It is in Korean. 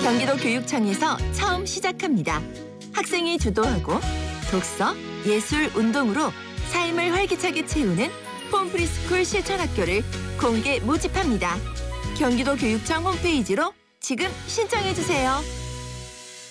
경기도 교육청에서 처음 시작합니다. 학생이 주도하고 독서, 예술, 운동으로 삶을 활기차게 채우는 폼프리스쿨 실천학교를 공개 모집합니다. 경기도 교육청 홈페이지로 지금 신청해주세요.